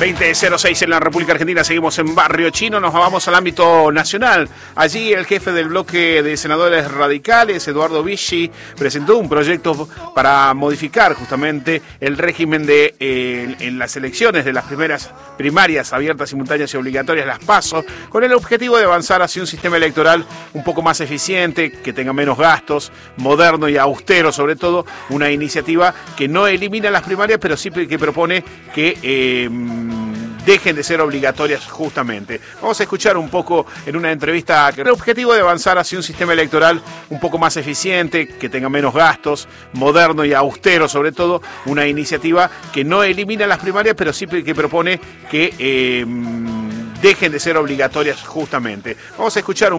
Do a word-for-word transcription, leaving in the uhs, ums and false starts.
veinte cero seis en la República Argentina, seguimos en Barrio Chino, nos vamos al ámbito nacional. Allí el jefe del bloque de senadores radicales, Eduardo Vichy, presentó un proyecto para modificar justamente el régimen de eh, en las elecciones de las primeras primarias abiertas, simultáneas y obligatorias, las PASO, con el objetivo de avanzar hacia un sistema electoral un poco más eficiente, que tenga menos gastos, moderno y austero sobre todo, una iniciativa que no elimina las primarias, pero sí que propone que eh, dejen de ser obligatorias justamente. Vamos a escuchar un poco en una entrevista que el objetivo de avanzar hacia un sistema electoral un poco más eficiente, que tenga menos gastos, moderno y austero sobre todo, una iniciativa que no elimina las primarias, pero sí que propone que eh, dejen de ser obligatorias justamente. Vamos a escuchar un